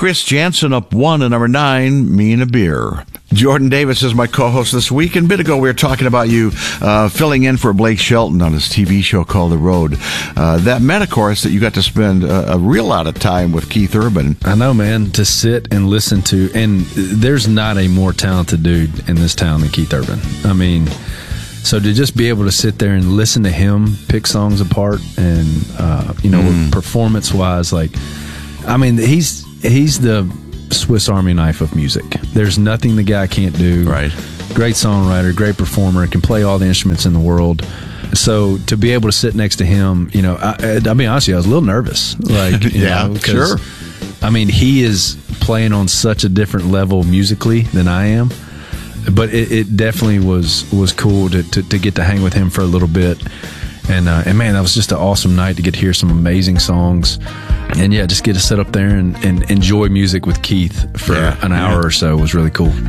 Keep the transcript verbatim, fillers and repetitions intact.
Chris Jansen up one at number nine, Me and a Beer. Jordan Davis is my co-host this week, and a bit ago we were talking about you uh, filling in for Blake Shelton on his T V show called The Road. Uh, that meant, of course, that you got to spend a, a real lot of time with Keith Urban. I know, man, to sit and listen to, and there's not a more talented dude in this town than Keith Urban. I mean, so to just be able to sit there and listen to him pick songs apart and, uh, you know, mm. performance-wise, like, I mean, he's he's the Swiss Army knife of music. There's nothing the guy can't do. Right. Great songwriter, great performer, can play all the instruments in the world. So to be able to sit next to him, you know, I, I'll be honest with you, I was a little nervous. Like, you yeah, know, sure. I mean, he is playing on such a different level musically than I am. But it, it definitely was was cool to, to, to get to hang with him for a little bit. And, uh, and man, that was just an awesome night to get to hear some amazing songs. And yeah, just get to sit up there and, and enjoy music with Keith for yeah, an hour yeah. or so was really cool.